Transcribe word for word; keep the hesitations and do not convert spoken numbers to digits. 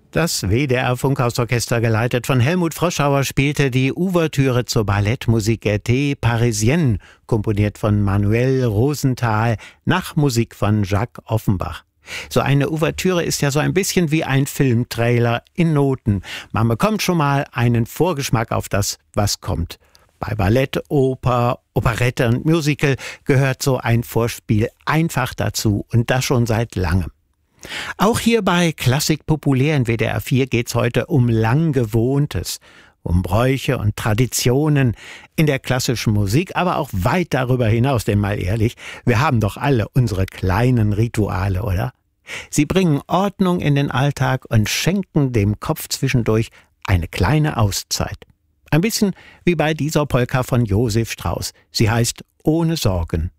Das W D R-Funkhausorchester, geleitet von Helmut Froschauer, spielte die Ouvertüre zur Ballettmusik Gaieté Parisienne, komponiert von Manuel Rosenthal, nach Musik von Jacques Offenbach. So eine Ouvertüre ist ja so ein bisschen wie ein Filmtrailer in Noten. Man bekommt schon mal einen Vorgeschmack auf das, was kommt. Bei Ballett, Oper, Operette und Musical gehört so ein Vorspiel einfach dazu, und das schon seit langem. Auch hier bei Klassik populär in W D R vier geht's heute um Langgewohntes, um Bräuche und Traditionen in der klassischen Musik, aber auch weit darüber hinaus, denn mal ehrlich, wir haben doch alle unsere kleinen Rituale, oder? Sie bringen Ordnung in den Alltag und schenken dem Kopf zwischendurch eine kleine Auszeit. Ein bisschen wie bei dieser Polka von Josef Strauss. Sie heißt Ohne Sorgen.